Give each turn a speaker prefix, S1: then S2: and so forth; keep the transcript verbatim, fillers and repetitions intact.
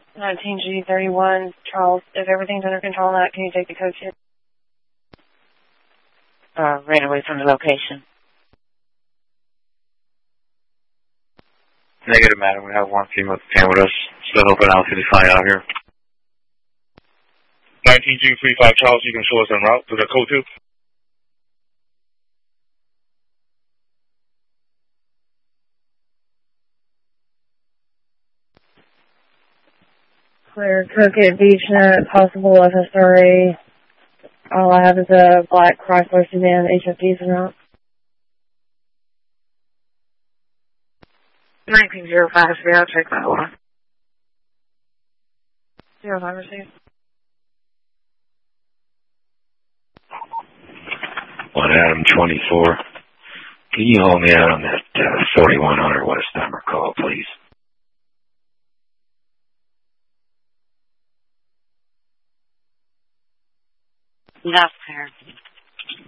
S1: nineteen G thirty-one, Charles, if everything's under control on that, can you take the code kit?
S2: Uh, ran away from the location.
S3: Negative, madam. We have one female can with us. Still open out fifty-five out here. nineteen G thirty-five, Charles, you can show us en route to the code two.
S1: Clear Crooked Beachnet, possible F S R A. All I have is a black Chrysler sedan, H F Ds and out.
S2: nineteen zero five, I'll check that one.
S1: Zero five received.
S4: One Adam twenty-four. Can you hold me out on that uh, forty-one hundred West Summer call, please?
S2: That's clear.